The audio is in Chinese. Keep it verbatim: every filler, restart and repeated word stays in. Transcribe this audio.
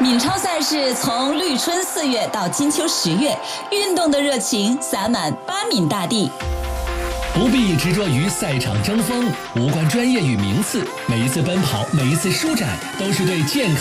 闽超赛事从绿春四月到金秋十月，运动的热情洒满八闽大地。 不必执着于赛场争锋，无关专业与名次，每一次奔跑，每一次舒展，都是对健康